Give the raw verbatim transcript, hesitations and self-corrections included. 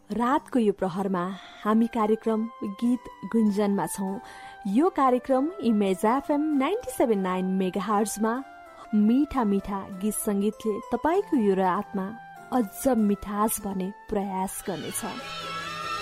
रातको यो प्रहरमा हामी कार्यक्रम गीत गुन्जनमा छौं। यो कार्यक्रम image FM ninety seven nine mega हर्जमा मीठा मीठा गीत संगीतले तपाईको यो रातमा अझ मिठास भर्ने प्रयास गर्नेछ।